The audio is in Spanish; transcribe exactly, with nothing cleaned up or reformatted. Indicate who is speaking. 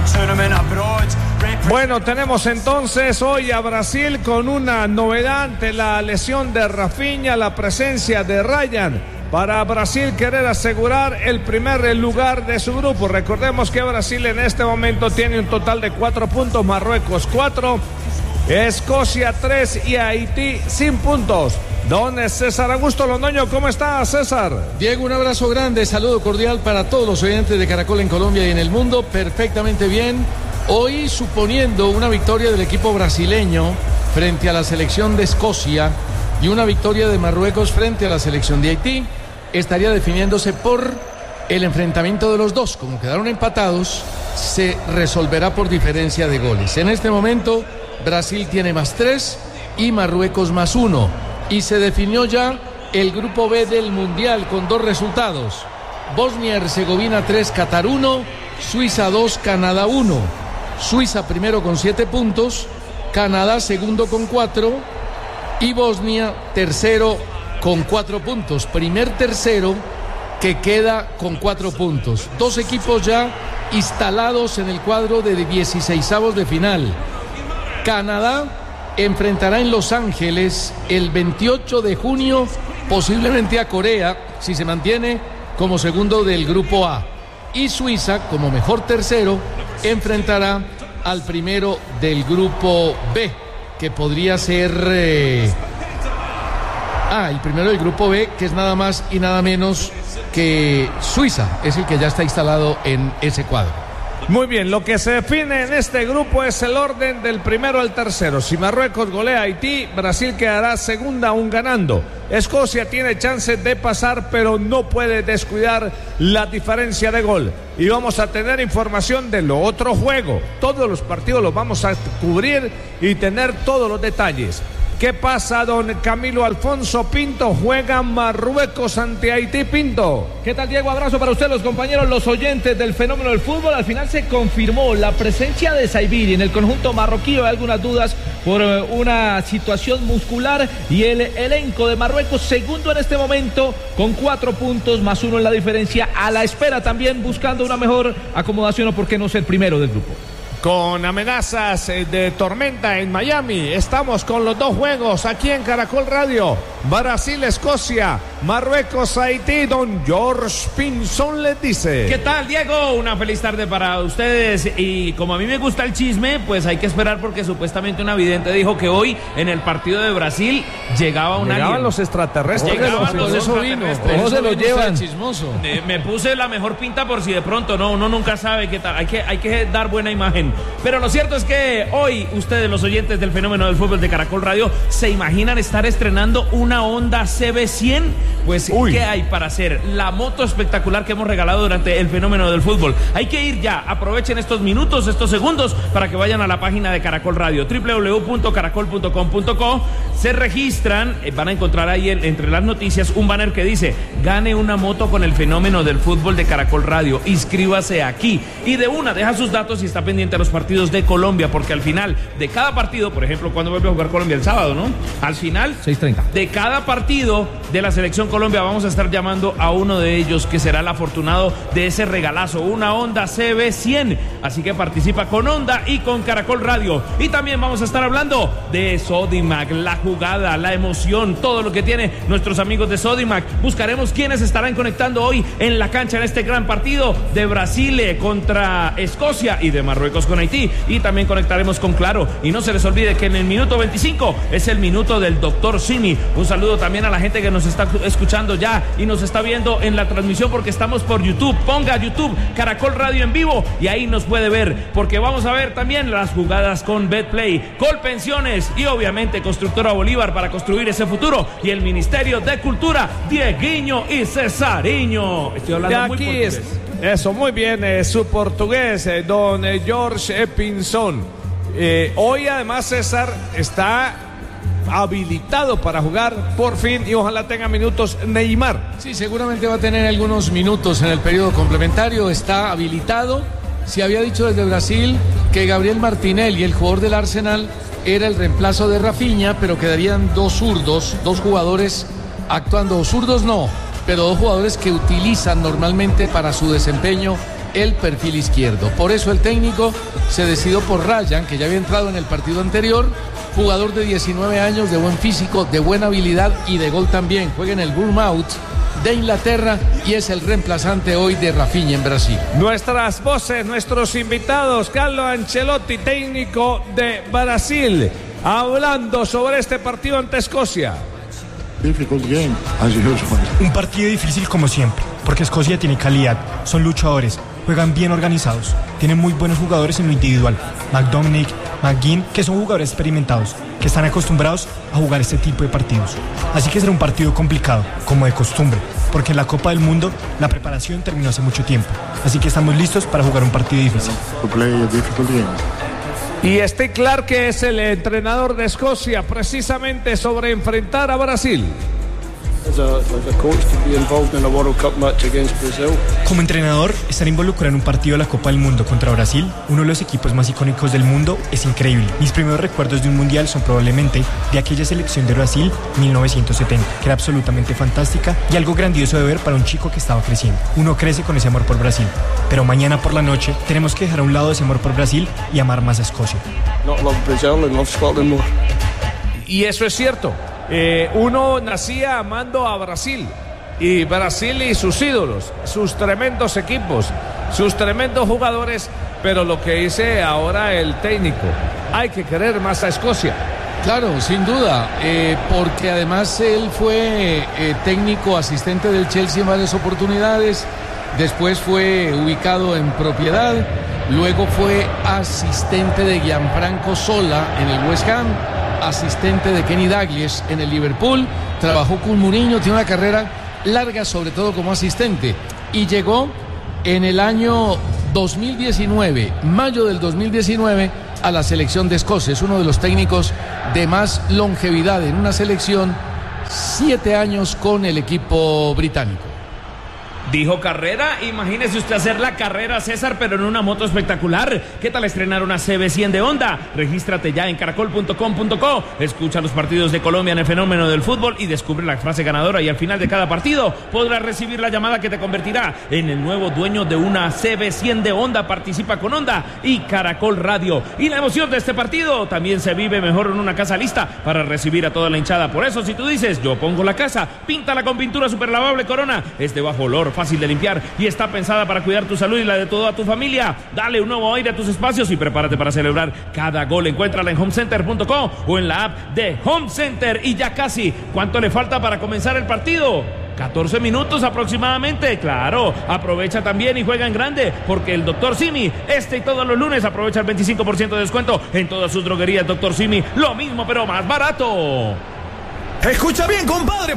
Speaker 1: Bueno, tenemos entonces hoy a Brasil con una novedad ante la lesión de Rafinha, la presencia de Ryan. Para Brasil querer asegurar el primer lugar de su grupo. Recordemos que Brasil en este momento tiene un total de cuatro puntos, Marruecos cuatro, Escocia tres y Haití sin puntos. Don César Augusto Londoño, ¿cómo está, César?
Speaker 2: Diego, un abrazo grande, saludo cordial para todos los oyentes de Caracol en Colombia y en el mundo. Perfectamente bien. Hoy, suponiendo una victoria del equipo brasileño frente a la selección de Escocia y una victoria de Marruecos frente a la selección de Haití, estaría definiéndose por el enfrentamiento de los dos. Como quedaron empatados, se resolverá por diferencia de goles. En este momento, Brasil tiene más tres y Marruecos más uno. Y se definió ya el grupo B del Mundial con dos resultados. Bosnia-Herzegovina tres, Qatar uno, Suiza dos, Canadá uno. Suiza primero con siete puntos, Canadá segundo con cuatro y Bosnia tercero con cuatro puntos. Primer tercero que queda con cuatro puntos. Dos equipos ya instalados en el cuadro de dieciseisavos de final. Canadá enfrentará en Los Ángeles el veintiocho de junio posiblemente a Corea, si se mantiene como segundo del grupo A. Y Suiza, como mejor tercero, enfrentará al primero del grupo B, que podría ser... Eh... Ah, el primero del grupo B, que es nada más y nada menos que Suiza, es el que ya está instalado en ese cuadro.
Speaker 1: Muy bien, lo que se define en este grupo es el orden del primero al tercero. Si Marruecos golea a Haití, Brasil quedará segunda aún ganando. Escocia tiene chances de pasar, pero no puede descuidar la diferencia de gol. Y vamos a tener información de lo otro juego. Todos los partidos los vamos a cubrir y tener todos los detalles. ¿Qué pasa, don Camilo Alfonso Pinto? Juega Marruecos ante Haití, Pinto.
Speaker 3: ¿Qué tal, Diego? Abrazo para ustedes, los compañeros, los oyentes del fenómeno del fútbol. Al final se confirmó la presencia de Saibiri en el conjunto marroquí. Hay algunas dudas por una situación muscular y el elenco de Marruecos, segundo en este momento, con cuatro puntos más uno en la diferencia, a la espera también buscando una mejor acomodación o por qué no ser primero del grupo.
Speaker 1: Con amenazas de tormenta en Miami, estamos con los dos juegos aquí en Caracol Radio. Brasil-Escocia, Marruecos-Haití. Don George Pinzón les dice:
Speaker 4: ¿qué tal, Diego? Una feliz tarde para ustedes. Y como a mí me gusta el chisme, pues hay que esperar, porque supuestamente una vidente dijo que hoy en el partido de Brasil llegaba un
Speaker 1: Llegaban
Speaker 4: alien.
Speaker 1: los extraterrestres.
Speaker 4: Llegaban los extraterrestres.
Speaker 2: ¿Cómo se lo llevan? Chismoso.
Speaker 4: Me, me puse la mejor pinta por si de pronto no, uno nunca sabe qué tal. Hay que, hay que dar buena imagen. Pero lo cierto es que hoy ustedes, los oyentes del fenómeno del fútbol de Caracol Radio, ¿se imaginan estar estrenando una Honda C B cien? Pues, Uy. ¿qué hay para hacer? La moto espectacular que hemos regalado durante el fenómeno del fútbol. Hay que ir ya, aprovechen estos minutos, estos segundos, para que vayan a la página de Caracol Radio, doble u doble u doble u punto caracol punto com punto co. Se registran, eh, van a encontrar ahí en, entre las noticias un banner que dice: gane una moto con el fenómeno del fútbol de Caracol Radio, inscríbase aquí. Y de una, deja sus datos y está pendiente de los partidos de Colombia, porque al final de cada partido, por ejemplo, cuando vuelve a jugar Colombia el sábado, ¿no? Al final
Speaker 3: seis treinta
Speaker 4: de cada partido de la selección Colombia vamos a estar llamando a uno de ellos que será el afortunado de ese regalazo, una Honda C B cien. Así que participa con Honda y con Caracol Radio. Y también vamos a estar hablando de Sodimac, la jugada, la emoción, todo lo que tiene nuestros amigos de Sodimac. Buscaremos quiénes estarán conectando hoy en la cancha en este gran partido de Brasil contra Escocia y de Marruecos con Haití. Y también conectaremos con Claro. Y no se les olvide que en el minuto veinticinco es el minuto del doctor Simi. Un saludo también a la gente que nos está escuchando ya y nos está viendo en la transmisión, porque estamos por YouTube. Ponga YouTube Caracol Radio en vivo y ahí nos puede ver, porque vamos a ver también las jugadas con Betplay, Colpensiones y obviamente Constructora Bolívar para construir ese futuro, y el Ministerio de Cultura, Dieguinho y Cesariño. Estoy hablando
Speaker 1: de
Speaker 4: muy
Speaker 1: aquí
Speaker 4: portugués.
Speaker 1: Es, eso, muy bien, eh, su portugués, eh, don eh, George Pinzón. Eh, hoy además César está habilitado para jugar por fin, y ojalá tenga minutos Neymar.
Speaker 2: Sí, seguramente va a tener algunos minutos en el periodo complementario. Está habilitado. Se había dicho desde Brasil que Gabriel Martinelli, el jugador del Arsenal, era el reemplazo de Rafinha, pero quedarían dos zurdos, dos jugadores actuando, zurdos no, pero dos jugadores que utilizan normalmente para su desempeño el perfil izquierdo. Por eso el técnico se decidió por Ryan, que ya había entrado en el partido anterior, jugador de diecinueve años, de buen físico, de buena habilidad y de gol también. Juega en el Bournemouth de Inglaterra y es el reemplazante hoy de Rafinha en Brasil.
Speaker 1: Nuestras voces, nuestros invitados, Carlo Ancelotti, técnico de Brasil, hablando sobre este partido ante Escocia.
Speaker 5: Un partido difícil como siempre, porque Escocia tiene calidad, son luchadores, juegan bien organizados, tienen muy buenos jugadores en lo individual, McDominic, McGinn, que son jugadores experimentados, que están acostumbrados a jugar este tipo de partidos. Así que será un partido complicado, como de costumbre, porque en la Copa del Mundo la preparación terminó hace mucho tiempo, así que estamos listos para jugar un partido difícil.
Speaker 1: Y Steve Clarke, que es el entrenador de Escocia, precisamente sobre enfrentar a Brasil.
Speaker 5: Como entrenador, estar involucrado en un partido de la Copa del Mundo contra Brasil, uno de los equipos más icónicos del mundo, es increíble. Mis primeros recuerdos de un mundial son probablemente de aquella selección de Brasil mil novecientos setenta, que era absolutamente fantástica y algo grandioso de ver para un chico que estaba creciendo. Uno crece con ese amor por Brasil, pero mañana por la noche tenemos que dejar a un lado ese amor por Brasil y amar más a Escocia.
Speaker 1: Y eso es cierto. Eh, uno nacía amando a Brasil, y Brasil y sus ídolos, sus tremendos equipos, sus tremendos jugadores, pero lo que dice ahora el técnico, hay que querer más a Escocia.
Speaker 2: Claro, sin duda, eh, porque además él fue eh, técnico asistente del Chelsea en varias oportunidades, después fue ubicado en propiedad, luego fue asistente de Gianfranco Sola en el West Ham, asistente de Kenny Dalglish en el Liverpool, trabajó con Mourinho, tiene una carrera larga sobre todo como asistente y llegó en el año dos mil diecinueve, mayo del dos mil diecinueve, a la selección de Escocia. Es uno de los técnicos de más longevidad en una selección, siete años con el equipo británico.
Speaker 4: Dijo carrera, imagínese usted hacer la carrera, César, pero en una moto espectacular. ¿Qué tal estrenar una C B cien de Honda? Regístrate ya en caracol punto com punto co. Escucha los partidos de Colombia en el fenómeno del fútbol y descubre la frase ganadora, y al final de cada partido podrás recibir la llamada que te convertirá en el nuevo dueño de una C B cien de Honda. Participa con Honda y Caracol Radio. Y la emoción de este partido también se vive mejor en una casa lista para recibir a toda la hinchada. Por eso, si tú dices, yo pongo la casa, píntala con pintura superlavable Corona. Es de bajo olor, fácil de limpiar y está pensada para cuidar tu salud y la de toda tu familia. Dale un nuevo aire a tus espacios y prepárate para celebrar cada gol. Encuéntrala en home center punto co o en la app de Home Center. Y ya casi, ¿cuánto le falta para comenzar el partido? catorce minutos aproximadamente. Claro, aprovecha también y juega en grande, porque el doctor Simi, este y todos los lunes, aprovecha el veinticinco por ciento de descuento en todas sus droguerías. doctor Simi, lo mismo pero más barato.
Speaker 6: Escucha bien, compadre.